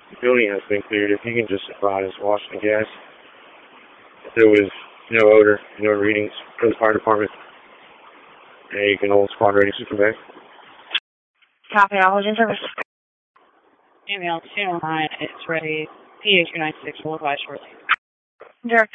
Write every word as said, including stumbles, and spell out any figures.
The building has been cleared. If you can just advise Washington Gas if there was no odor, no readings for the fire department, and you can hold squad ready to come back. Copy, all engine service. Email two oh nine, it's ready. P A two ninety-six will advise shortly. Direct